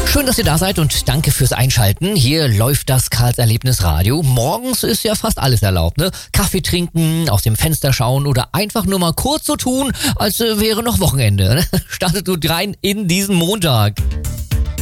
Schön, dass ihr da seid und danke fürs Einschalten. Hier läuft das Karls Erlebnis Radio. Morgens ist ja fast alles erlaubt, ne? Kaffee trinken, aus dem Fenster schauen oder einfach nur mal kurz so tun, als wäre noch Wochenende. Startet gut rein in diesen Montag.